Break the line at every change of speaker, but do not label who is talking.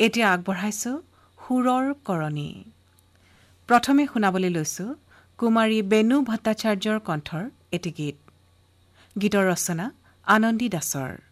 এতিয়া আগবঢ়াইছো সুৰৰ কৰণী। প্ৰথমে শুনাবলৈ লৈছো কুমাৰী বেণু ভট্টাচাৰ্যৰ কণ্ঠৰ এটি গীত। গীতৰ ৰচনা আনন্দী দাসৰ।